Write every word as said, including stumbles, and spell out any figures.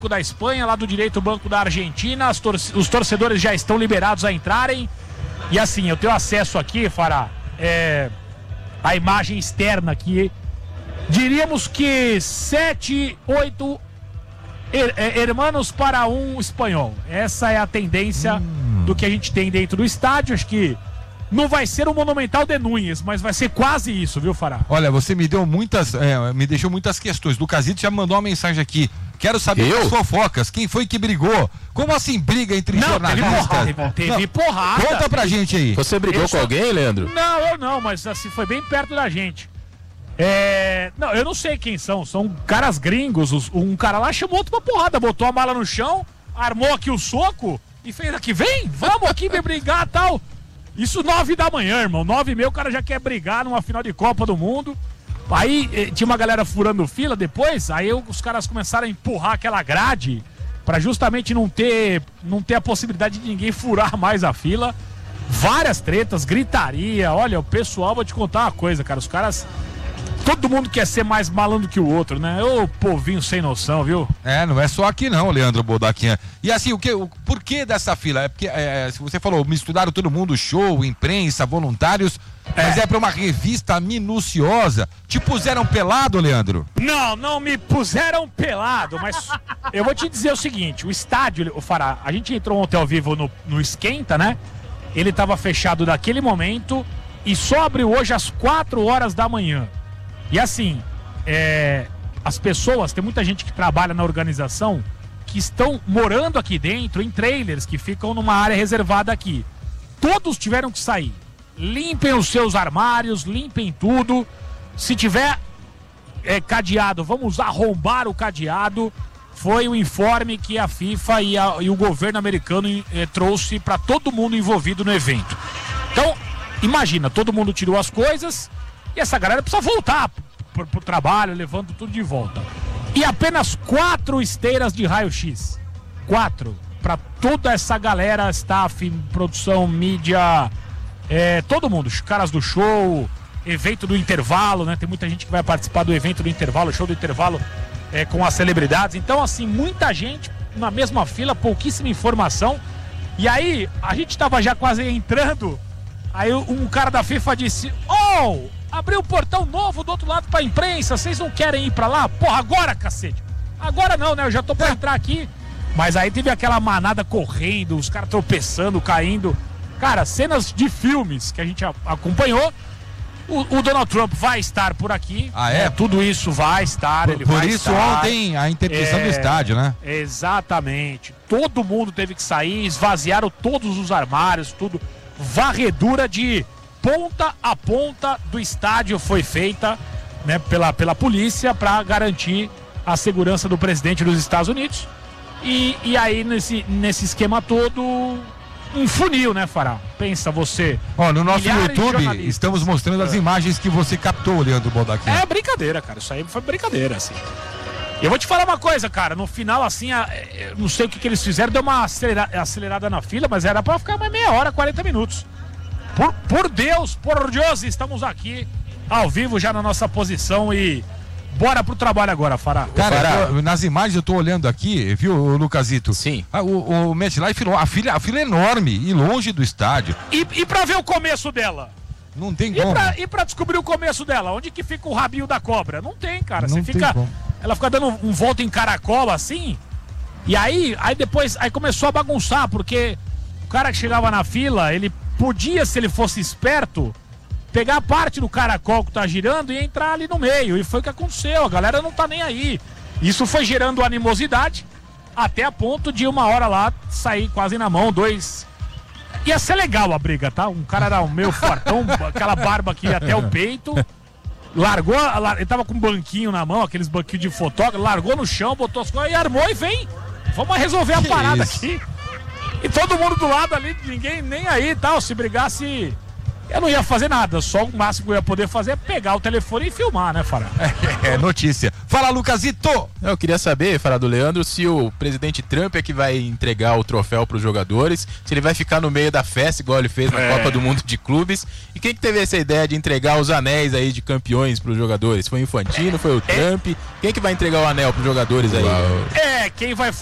da Espanha, lado direito o banco da Argentina, as tor- os torcedores já estão liberados a entrarem. E assim, eu tenho acesso aqui, Fará, é, a imagem externa aqui. Diríamos que sete, oito her- é, hermanos para um espanhol. Essa é a tendência hum. do que a gente tem dentro do estádio. Acho que não vai ser o Monumental de Núñez, mas vai ser quase isso, viu, Fará? Olha, você me deu muitas, é, me deixou muitas questões. Lucasito já mandou uma mensagem aqui. Quero saber Eu? das fofocas. Quem foi que brigou? Como assim briga entre Não, jornalistas? teve porrada. Teve Não. porrada. Conta pra gente aí. Você brigou Eu com só- alguém, Leandro? Não, eu não, mas assim, foi bem perto da gente. É... Não, eu não sei quem são. São caras gringos. Os- Um cara lá chamou outro pra porrada, botou a mala no chão, armou aqui o soco e fez aqui, vem, vamos aqui me brigar e tal. Isso nove da manhã, irmão. Nove e meia o cara já quer brigar numa final de Copa do Mundo. Aí eh, tinha uma galera furando fila depois, aí eu- os caras começaram a empurrar aquela grade pra justamente não ter, não ter a possibilidade de ninguém furar mais a fila. Várias tretas, gritaria. Olha, o pessoal, vou te contar uma coisa, cara. Os caras. Todo mundo quer ser mais malandro que o outro, né? Ô povinho sem noção, viu? É, não é só aqui não, Leandro Bodaquinha. E assim, o que, o porquê dessa fila? É porque, é, se você falou, misturaram todo mundo, show, imprensa, voluntários, é. mas é pra uma revista minuciosa. Te puseram pelado, Leandro? Não, não me puseram pelado, mas eu vou te dizer o seguinte, o estádio, o Fará, a gente entrou ontem ao vivo no, no Esquenta, né? Ele tava fechado naquele momento e só abriu hoje às quatro horas da manhã. E assim, é, as pessoas, tem muita gente que trabalha na organização que estão morando aqui dentro em trailers que ficam numa área reservada aqui. Todos tiveram que sair. Limpem os seus armários, limpem tudo. Se tiver é, cadeado, vamos arrombar o cadeado. Foi o informe que a FIFA e, a, e o governo americano é, trouxe para todo mundo envolvido no evento. Então, imagina, todo mundo tirou as coisas. E essa galera precisa voltar pro, pro trabalho, levando tudo de volta. E apenas quatro esteiras de raio-x. Quatro. Pra toda essa galera, staff, produção, mídia, é, todo mundo. Os caras do show, evento do intervalo, né? Tem muita gente que vai participar do evento do intervalo, show do intervalo é, com as celebridades. Então, assim, muita gente na mesma fila, pouquíssima informação. E aí, a gente tava já quase entrando. Aí um cara da FIFA disse: Oh! Abriu o portão novo do outro lado pra imprensa, vocês não querem ir pra lá? Porra, agora, cacete! Agora não, né? Eu já tô pra entrar aqui. Mas aí teve aquela manada correndo, os caras tropeçando, caindo. Cara, cenas de filmes que a gente a- acompanhou. O, o Donald Trump vai estar por aqui. Ah, é? Né? Tudo isso vai estar, Por, ele por vai isso estar. ontem a interdição É, do estádio, né? Exatamente. Todo mundo teve que sair, esvaziaram todos os armários, tudo. Varredura de ponta a ponta do estádio foi feita, né, pela, pela polícia para garantir a segurança do presidente dos Estados Unidos. E, e aí, nesse, nesse esquema todo, um funil, né, Fará? Pensa você. Ó, no nosso milhares de YouTube jornalistas. estamos mostrando as imagens que você captou, Leandro Bodaquinha. É brincadeira, cara. Isso aí foi brincadeira, assim. Eu vou te falar uma coisa, cara. No final, assim, a, eu não sei o que, que eles fizeram, deu uma acelera, acelerada na fila, mas era pra ficar mais meia hora, quarenta minutos. Por, por Deus, por Deus, estamos aqui ao vivo já na nossa posição e bora pro trabalho agora, Fará. Cara, Fará. eu tô- nas imagens eu tô olhando aqui, viu, Lucasito? Sim. Ah, o, o MetLife, a fila, a fila é enorme e longe do estádio. E, e pra ver o começo dela? Não tem E como. pra, e pra descobrir o começo dela? Onde que fica o rabinho da cobra? Não tem, cara. Não Você tem fica. como. Ela fica dando um volta em caracol assim. E aí, aí depois aí começou a bagunçar, porque o cara que chegava na fila, ele podia, se ele fosse esperto, pegar a parte do caracol que tá girando e entrar ali no meio. E foi o que aconteceu. A galera não tá nem aí. Isso foi gerando animosidade até a ponto de uma hora lá sair quase na mão, dois. Ia ser legal a briga, tá? Um cara era meio fortão, aquela barba aqui até o peito. Largou, lar- ele tava com um banquinho na mão, aqueles banquinhos de fotógrafo, largou no chão, botou as coisas e armou e vem. Vamos resolver a Que parada isso? aqui. E todo mundo do lado ali, ninguém nem aí e tal. Se brigasse, eu não ia fazer nada. Só o máximo que eu ia poder fazer é pegar o telefone e filmar, né, Fará? É notícia. Fala, Lucasito! Eu queria saber, falar do Leandro, se o presidente Trump é que vai entregar o troféu para os jogadores, se ele vai ficar no meio da festa, igual ele fez na é. Copa do Mundo de Clubes. E quem que teve essa ideia de entregar os anéis aí de campeões para os jogadores? Foi o Infantino, foi o Trump? Quem que vai entregar o anel para os jogadores aí? É, quem vai